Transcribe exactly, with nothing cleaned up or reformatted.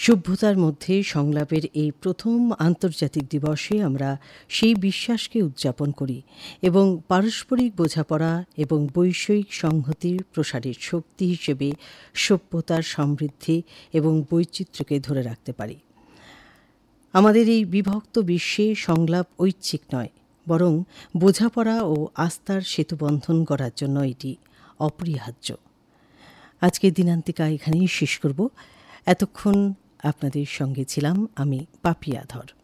সভ্যতার মধ্যে সংলাপের এই প্রথম আন্তর্জাতিক দিবসে আমরা সেই বিশ্বাসকে উদযাপন করি এবং পারস্পরিক বোঝাপড়া এবং বৈষয়িক সংহতির প্রসারের শক্তি হিসেবে সভ্যতার সমৃদ্ধি এবং বৈচিত্র্যকে ধরে রাখতে পারি। আমাদের এই বিভক্ত বিশ্বে সংলাপ ঐচ্ছিক নয়, বরং বোঝাপড়া ও আস্থার সেতুবন্ধন করার জন্য এটি অপরিহার্য। আজকের দিনান্তিকা এখানেই শেষ করব। এতক্ষণ আপনাদের সঙ্গে ছিলাম আমি পাপিয়া ধর।